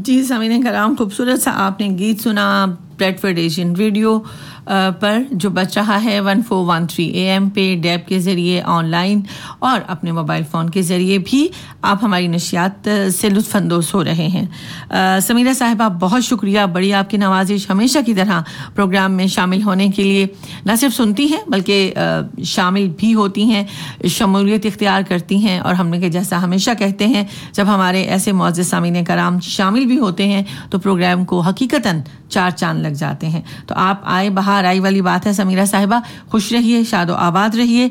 جی سامعین کرام، خوبصورت سا آپ نے گیت سنا بریڈفورڈ ایشین ریڈیو پر جو بچ رہا ہے 1413 AM پہ ڈیب کے ذریعے آن لائن اور اپنے موبائل فون کے ذریعے بھی آپ ہماری نشریات سے لطف اندوز ہو رہے ہیں۔ سمیرہ صاحبہ بہت شکریہ، بڑی آپ کی نوازش ہمیشہ کی طرح پروگرام میں شامل ہونے کے لیے نہ صرف سنتی ہیں بلکہ شامل بھی ہوتی ہیں، شمولیت اختیار کرتی ہیں، اور ہم نے کہ جیسا ہمیشہ کہتے ہیں جب ہمارے ایسے معزز سامعین کرام شامل بھی ہوتے ہیں تو پروگرام کو حقیقتاً چار چاند لگ جاتے ہیں۔ تو آپ آئے بہار آئی والی بات ہے سمیرہ صاحبہ، خوش رہیے، شاد و آباد رہیے۔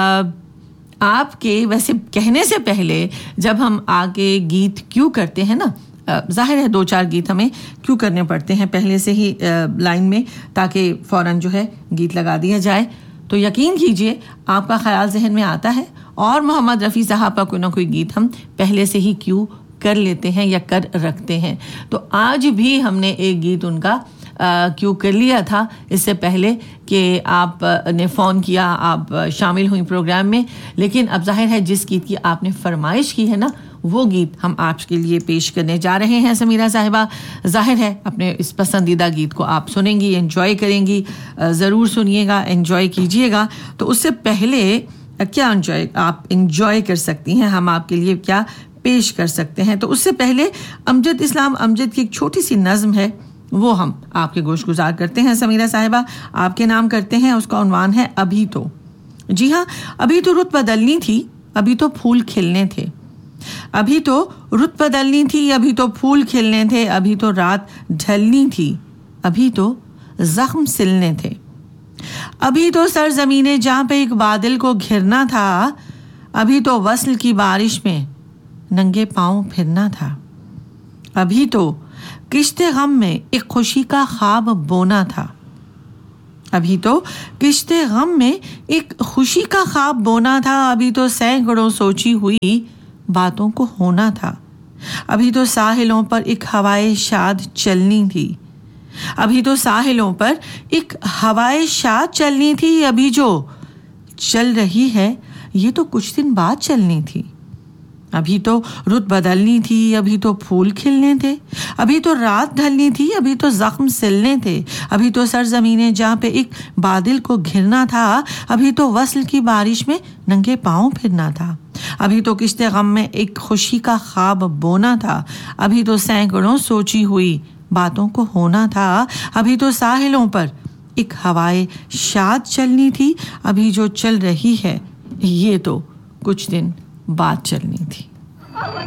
آپ کے ویسے کہنے سے پہلے جب ہم آگے گیت کیوں کرتے ہیں نا، ظاہر ہے دو چار گیت ہمیں کیوں کرنے پڑتے ہیں پہلے سے ہی لائن میں، تاکہ فوراً جو ہے گیت لگا دیا جائے، تو یقین کیجئے آپ کا خیال ذہن میں آتا ہے اور محمد رفیع صاحب کا کوئی نہ کوئی گیت ہم پہلے سے ہی کیوں کر لیتے ہیں یا کر رکھتے ہیں۔ تو آج بھی ہم نے ایک گیت ان کا کیوں کر لیا تھا اس سے پہلے کہ آپ نے فون کیا، آپ شامل ہوئی پروگرام میں، لیکن اب ظاہر ہے جس گیت کی آپ نے فرمائش کی ہے نا، وہ گیت ہم آپ کے لیے پیش کرنے جا رہے ہیں سمیرہ صاحبہ۔ ظاہر ہے اپنے اس پسندیدہ گیت کو آپ سنیں گی، انجوائے کریں گی، ضرور سنیے گا، انجوائے کیجیے گا۔ تو اس سے پہلے کیا آپ انجوائے کر سکتی ہیں، ہم آپ کے لیے کیا پیش کر سکتے ہیں، تو اس سے پہلے امجد اسلام امجد کی ایک چھوٹی سی نظم ہے، وہ ہم آپ کے گوش گزار کرتے ہیں سمیرہ صاحبہ، آپ کے نام کرتے ہیں۔ اس کا عنوان ہے ابھی تو۔ جی ہاں، ابھی تو رت بدلنی تھی، ابھی تو پھول کھلنے تھے، ابھی تو رت بدلنی تھی، ابھی تو پھول کھلنے تھے، ابھی تو رات ڈھلنی تھی، ابھی تو زخم سلنے تھے، ابھی تو سرزمین جہاں پہ ایک بادل کو گھرنا تھا، ابھی تو وصل کی بارش میں ننگے پاؤں پھرنا تھا، ابھی تو کشت غم میں ایک خوشی کا خواب بونا تھا، ابھی تو کشت غم میں ایک خوشی کا خواب بونا تھا، ابھی تو سینکڑوں سوچی ہوئی باتوں کو ہونا تھا، ابھی تو ساحلوں پر ایک ہوائے شاد چلنی تھی، ابھی تو ساحلوں پر ایک ہوائے شاد چلنی تھی، ابھی جو چل رہی ہے یہ تو کچھ دن بعد چلنی تھی، ابھی تو رت بدلنی تھی، ابھی تو پھول کھلنے تھے، ابھی تو رات ڈھلنی تھی، ابھی تو زخم سلنے تھے، ابھی تو سرزمین جہاں پہ ایک بادل کو گھرنا تھا، ابھی تو وصل کی بارش میں ننگے پاؤں پھرنا تھا، ابھی تو کشت غم میں ایک خوشی کا خواب بونا تھا، ابھی تو سینکڑوں سوچی ہوئی باتوں کو ہونا تھا، ابھی تو ساحلوں پر ایک ہوائے شاد چلنی تھی، ابھی جو چل رہی ہے یہ تو کچھ دن بعد چلنی تھی۔